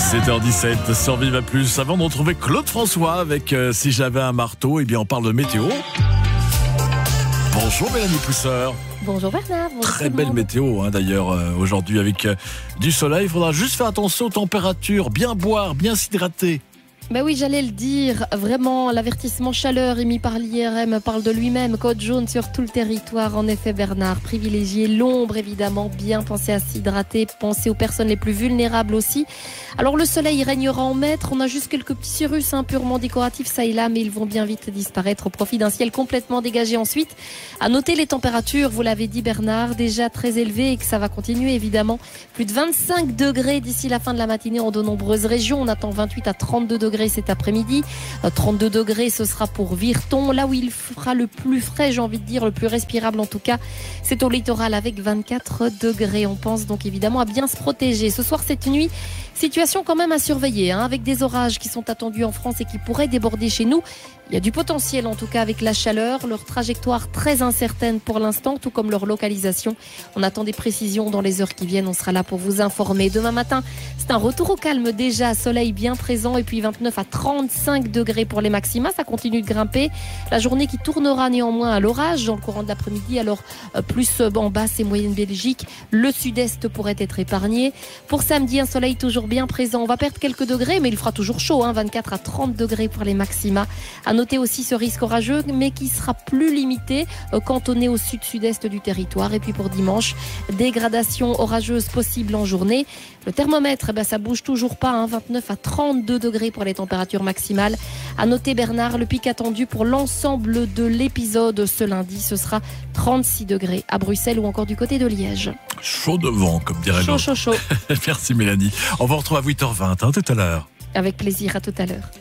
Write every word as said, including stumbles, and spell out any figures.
sept heures dix-sept sur Viva Plus. Avant de retrouver Claude François avec euh, Si j'avais un marteau, eh bien on parle de météo. Bonjour Mélanie Pousseur. Bonjour Bernard. Bonjour. Très belle météo hein, d'ailleurs euh, aujourd'hui avec euh, du soleil. Il faudra juste faire attention aux températures, bien boire, bien s'hydrater. Ben oui, j'allais le dire, vraiment, l'avertissement chaleur émis par l'I R M parle de lui-même, code jaune sur tout le territoire. En effet, Bernard, privilégier l'ombre évidemment, bien penser à s'hydrater, penser aux personnes les plus vulnérables aussi. Alors le soleil régnera en maître, on a juste quelques petits cirrus hein, purement décoratifs ça et là, mais ils vont bien vite disparaître au profit d'un ciel complètement dégagé ensuite. À noter les températures, vous l'avez dit Bernard, déjà très élevées et que ça va continuer évidemment. Plus de vingt-cinq degrés d'ici la fin de la matinée en de nombreuses régions, on attend vingt-huit à trente-deux degrés cet après-midi, trente-deux degrés ce sera pour Virton, là où il fera le plus frais, j'ai envie de dire, le plus respirable en tout cas, c'est au littoral avec vingt-quatre degrés. On pense donc évidemment à bien se protéger. Ce soir, cette nuit, situation quand même à surveiller, hein, avec des orages qui sont attendus en France et qui pourraient déborder chez nous. Il y a du potentiel en tout cas avec la chaleur, leur trajectoire très incertaine pour l'instant, tout comme leur localisation. On attend des précisions dans les heures qui viennent, on sera là pour vous informer. Demain matin, c'est un retour au calme déjà, soleil bien présent et puis vingt-neuf à trente-cinq degrés pour les maxima, ça continue de grimper. La journée qui tournera néanmoins à l'orage dans le courant de l'après-midi, alors euh, plus euh, en basse et moyenne Belgique, le sud-est pourrait être épargné. Pour samedi, un soleil toujours bien présent, on va perdre quelques degrés mais il fera toujours chaud, hein, vingt-quatre à trente degrés pour les maxima. À noter aussi ce risque orageux mais qui sera plus limité, euh, cantonné au sud-sud-est du territoire. Et puis pour dimanche, dégradation orageuse possible en journée. Le thermomètre, eh ben, ça bouge toujours pas, hein, vingt-neuf à trente-deux degrés pour les températures maximales. À noter Bernard, le pic attendu pour l'ensemble de l'épisode ce lundi, ce sera trente-six degrés à Bruxelles ou encore du côté de Liège. Chaud devant, comme dirait Chaud, l'autre. chaud, chaud. Merci Mélanie. On va retrouver à huit heures vingt hein, tout à l'heure. Avec plaisir, à tout à l'heure.